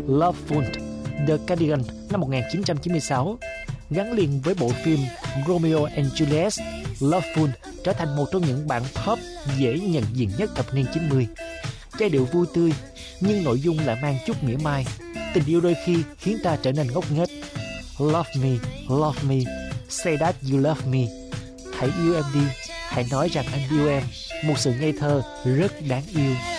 Loveful, The Cardigan năm 1996. Gắn liền với bộ phim Romeo and Juliet, Loveful trở thành một trong những bản pop dễ nhận diện nhất thập niên 90. Giai điệu vui tươi, nhưng nội dung lại mang chút mỉa mai. Tình yêu đôi khi khiến ta trở nên ngốc nghếch. Love me, say that you love me. Hãy yêu em đi, hãy nói rằng anh yêu em. Một sự ngây thơ rất đáng yêu.